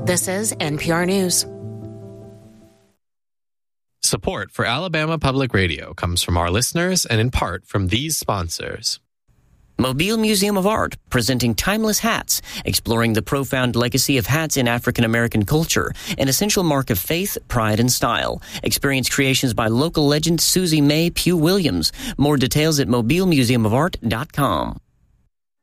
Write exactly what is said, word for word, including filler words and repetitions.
This is N P R News. Support for Alabama Public Radio comes from our listeners and in part from these sponsors. Mobile Museum of Art, presenting timeless hats, exploring the profound legacy of hats in African American culture, an essential mark of faith, pride, and style. Experience creations by local legend Susie Mae Pugh Williams. More details at mobile museum of art dot com.